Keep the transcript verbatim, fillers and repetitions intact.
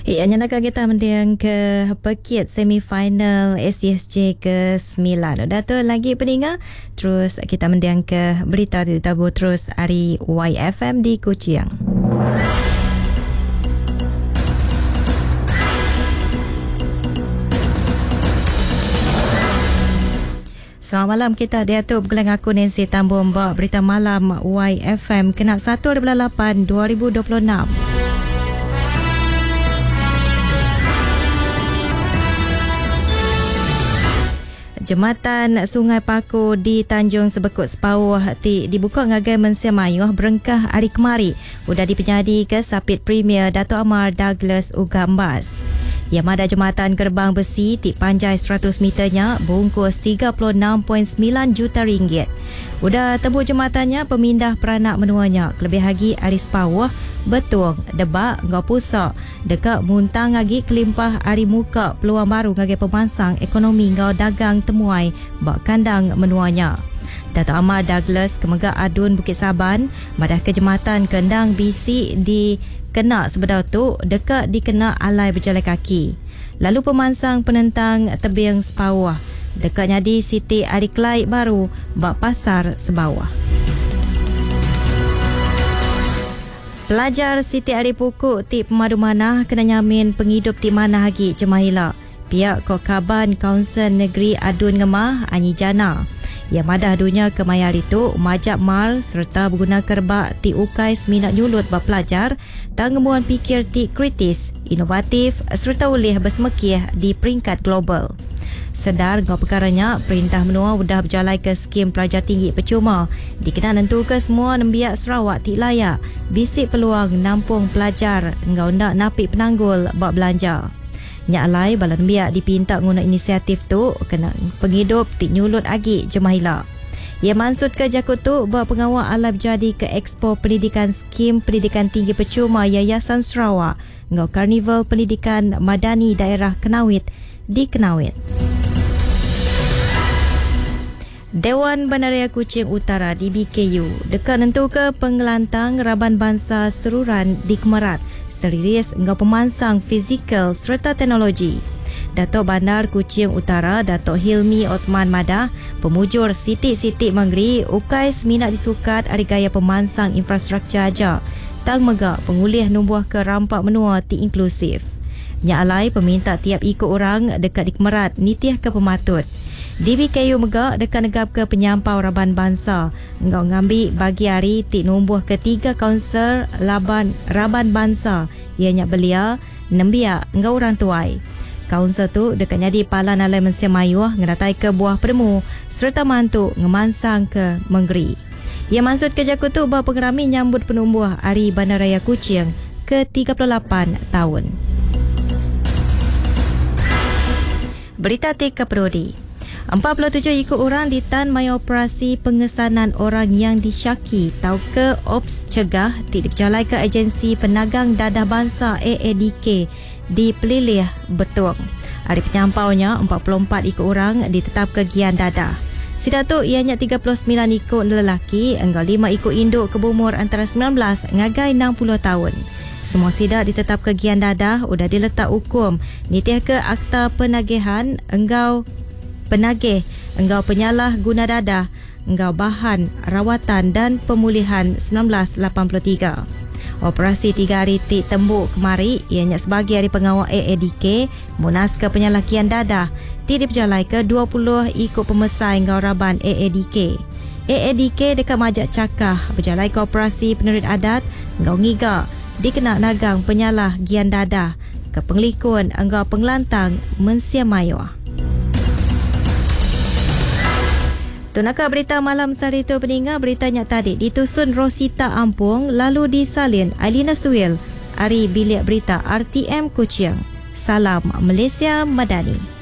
Ianya nak kita mendiang ke pekit semifinal S C S J ke sembilan. Dato' lagi pendengar, terus kita mendiang ke berita ditabur terus hari Y F M di Kuching. Selamat malam, kita Dato' bergelang aku Nancy Tambun Mbak berita malam Y F M kena satu lapan dua ribu dua puluh enam. Jembatan Sungai Paku di Tanjung Sebekut Sepauh ti dibuka ngagai Mensia Mayuh berengkah hari kemari. Udah dipenyadi ke Sapit Premier Dato' Amar Douglas Ugambas. Yang ada jembatan gerbang besi ti panjai seratus meternya bungkus tiga puluh enam perpuluhan sembilan juta ringgit. Udah tebuk jembatannya pemindah peranak menuanya. Kelebih lagi aris pawah betung debak ngau pusak dekat muntang lagi kelimpah hari muka peluang baru ngagi pemansang ekonomi ngau dagang temuai bak kandang menuanya. Dato' Amar Douglas Kemegak Adun Bukit Saban madah ke jembatan kendang bisi di kena sebedau tu dekat dikena alai berjalan kaki. Lalu pemansang penentang tebing sepawah dekat nyadi Siti Ariklai baru bak pasar sebawah. Pelajar Siti Ari Pukuk ti pemadu manah kena nyamin penghidup ti manah lagi Jemahila. Pihak Kokaban Kaunsil Negeri Adun Ngemah Anyi Jana yang madah dunia ke mayar itu majak mar serta berguna kerbak ti ukai seminat nyulut bak pelajar tanggemuan fikir ti kritis, inovatif serta ulih bersemekih di peringkat global. Sedar ngau perkaranya, perintah menua sudah berjalai ke skim pelajar tinggi percuma. Dikena nentu ke semua nembiak Sarawak ti layak. Bisik peluang nampung pelajar ngau nak napik penanggul bak belanja. Nyak alai bala nembiak dipinta guna inisiatif tu kena penghidup ti nyulut agi Jemahila. Ia maksud ke jakut tu bahawa pengawal alai berjadi ke Expo Pendidikan Skim Pendidikan Tinggi Percuma Yayasan Sarawak ngau Karnival Pendidikan Madani Daerah Kenawit di Kenawit. Dewan Bandaraya Kuching Utara D B K U dekat nentu ke pengelantang Raban Bangsa Seruran di Kemerat serius ngau pemansang fizikal serta teknologi. Dato' Bandar Kuching Utara Dato' Hilmi Othman Madah pemujur sitik-sitik Mangri ukai seminat disukat ari gaya pemansang infrastruktur aja tang megak pengulih numbuh ke rampak menua ti inklusif. Nya alai peminta tiap ikut orang dekat di Kemerat nitiah ke pematut. D B K U megak dekat negap ke penyampau Raban Bangsa ngau ngambil bagi hari ti numbuh ketiga kaunser laban Raban Bangsa ianya belia nembiak ngau orang tuai. Kaunser tu dekat nyadi palan alai Mensia Mayuh ngedatai ke buah peremu serta mantu ngemansang ke Menggeri. Ia maksud ke jakut tu bahawa pengerami nyambut penumbuh Hari Bandaraya Kuching ke tiga puluh lapan tahun. Berita T K Prodi. empat puluh tujuh ikut orang ditan mai operasi pengesanan orang yang disyaki tau ke Ops Cegah tidak berjalai ke agensi penagang dadah bangsa A A D K di Pelilih Betung. Hari penyampaunya empat puluh empat ikut orang ditetap ke gian dadah. Sida tu ianya tiga puluh sembilan ikut lelaki, engkau lima ikut induk ke berumur antara sembilan belas ngagai enam puluh tahun. Semua sida ditetap ke gian dadah udah diletak hukum nitiah ke akta penagihan engkau penagih, engkau penyalah guna dadah, engkau bahan rawatan dan pemulihan seribu sembilan ratus lapan puluh tiga. Operasi tiga hari ti tembuk kemari ianya sebagai hari pengawal A A D K munas ke penyalakian dadah ti diperjalai ke dua puluh ikut pemesai engkau Raban A A D K. A A D K dekat Majak Cakah berjalai ke operasi penerit adat engkau ngiga dikena nagang penyalah gian dadah ke penglikun engkau pengelantang Mensia Mayuh. Tunaka berita malam sehari itu pendengar beritanya tadi ditusun Rosita Ampung lalu disalin Ailina Suil Ari Bilik Berita R T M Kuching. Salam Malaysia Madani.